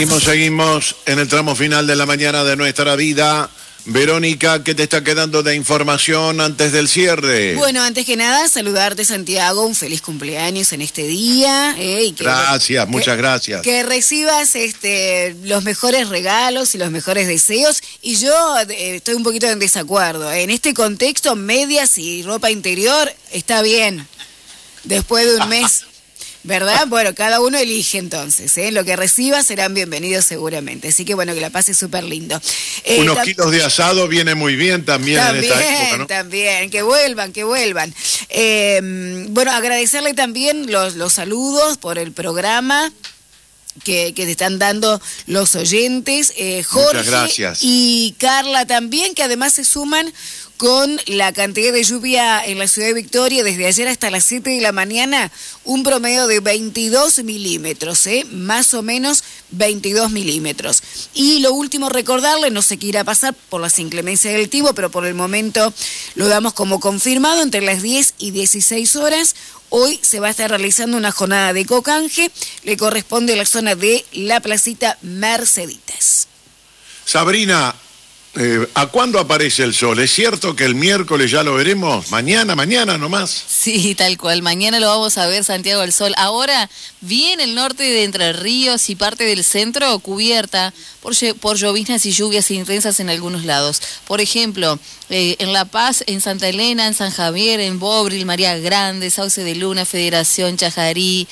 Seguimos en el tramo final de la mañana de nuestra vida. Verónica, ¿qué te está quedando de información antes del cierre? Bueno, antes que nada, saludarte, Santiago, un feliz cumpleaños en este día. Gracias, muchas gracias. Que recibas los mejores regalos y los mejores deseos. Y yo estoy un poquito en desacuerdo. En este contexto, medias y ropa interior está bien. Después de un mes... ¿Verdad? Bueno, cada uno elige entonces, ¿eh? Lo que reciba serán bienvenidos seguramente. Así que bueno, que la pase súper lindo. Unos kilos de asado viene muy bien también en esta época, ¿no? También, que vuelvan. Bueno, agradecerle también los saludos por el programa que te están dando los oyentes. Jorge, muchas gracias. Y Carla también, que además se suman con la cantidad de lluvia en la ciudad de Victoria desde ayer hasta las 7 de la mañana, un promedio de 22 milímetros, más o menos 22 milímetros. Y lo último, recordarle, no sé qué irá a pasar por las inclemencias del tiempo, pero por el momento lo damos como confirmado, entre las 10 y 16 horas. Hoy se va a estar realizando una jornada de cocanje, le corresponde a la zona de la placita Merceditas. Sabrina, ¿a cuándo aparece el sol? ¿Es cierto que el miércoles ya lo veremos? ¿Mañana nomás? Sí, tal cual. Mañana lo vamos a ver, Santiago, el sol. Ahora, bien el norte de Entre Ríos y parte del centro cubierta por lloviznas y lluvias intensas en algunos lados. Por ejemplo, en La Paz, en Santa Elena, en San Javier, en Bobril, María Grande, Sauce de Luna, Federación, Chajarí,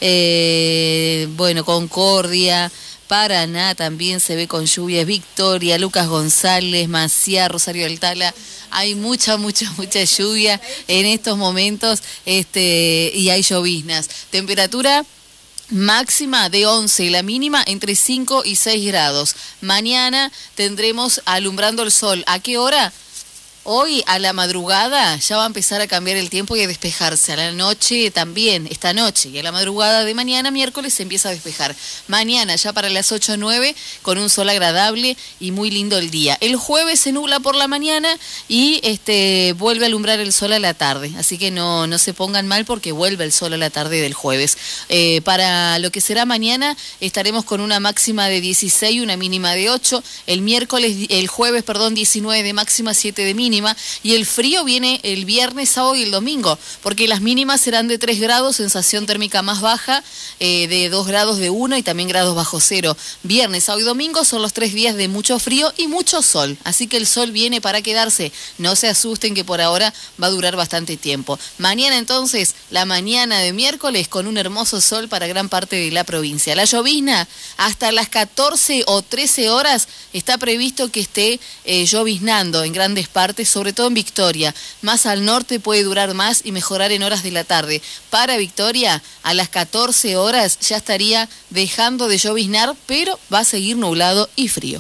Concordia. Paraná también se ve con lluvias, Victoria, Lucas González, Maciá, Rosario del Tala. Hay mucha lluvia en estos momentos y hay lloviznas. Temperatura máxima de 11, la mínima entre 5 y 6 grados. Mañana tendremos alumbrando el sol. ¿A qué hora? Hoy a la madrugada ya va a empezar a cambiar el tiempo y a despejarse. A la noche también, esta noche. Y a la madrugada de mañana, miércoles, se empieza a despejar. Mañana ya para las 8 o 9, con un sol agradable y muy lindo el día. El jueves se nubla por la mañana y vuelve a alumbrar el sol a la tarde. Así que no se pongan mal porque vuelve el sol a la tarde del jueves. Para lo que será mañana estaremos con una máxima de 16 y una mínima de 8. El jueves, 19 de máxima, 7 de mínima. Y el frío viene el viernes, sábado y el domingo, porque las mínimas serán de 3 grados, sensación térmica más baja, de 2 grados de 1 y también grados bajo cero. Viernes, sábado y domingo son los 3 días de mucho frío y mucho sol, así que el sol viene para quedarse. No se asusten que por ahora va a durar bastante tiempo. Mañana entonces, la mañana de miércoles, con un hermoso sol para gran parte de la provincia. La llovizna, hasta las 14 o 13 horas, está previsto que esté lloviznando en grandes partes, sobre todo en Victoria. Más al norte puede durar más y mejorar en horas de la tarde. Para Victoria, a las 14 horas ya estaría dejando de lloviznar, pero va a seguir nublado y frío.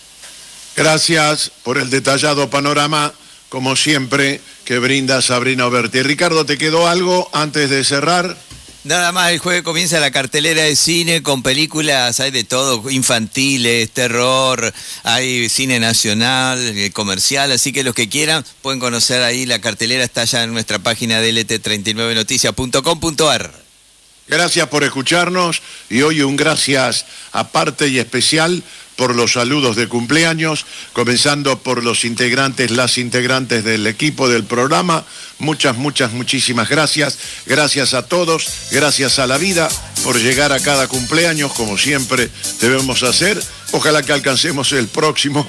Gracias por el detallado panorama, como siempre, que brinda Sabrina Oberti. Ricardo, ¿te quedó algo antes de cerrar? Nada más, el jueves comienza la cartelera de cine con películas, hay de todo, infantiles, terror, hay cine nacional, comercial, así que los que quieran pueden conocer ahí, la cartelera está ya en nuestra página de lt39noticias.com.ar. Gracias por escucharnos y hoy un gracias aparte y especial por los saludos de cumpleaños, comenzando por las integrantes del equipo del programa. Muchísimas gracias. Gracias a todos, gracias a la vida por llegar a cada cumpleaños, como siempre debemos hacer. Ojalá que alcancemos el próximo.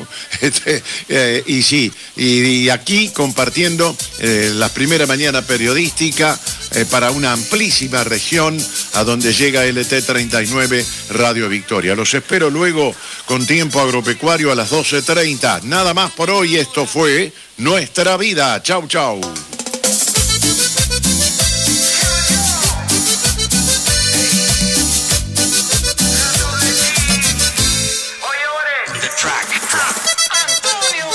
Y aquí compartiendo la primera mañana periodística para una amplísima región a donde llega LT39 Radio Victoria. Los espero luego con Tiempo Agropecuario a las 12:30. Nada más por hoy, esto fue Nuestra Vida. Chau.